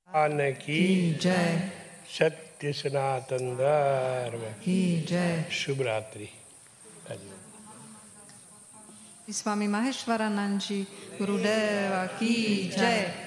भगवान की जय। सत्य सनातन धर्म की जय। शुभ रात्रि। स्वामी माहेश्वरानंद जी गुरुदेव की जय।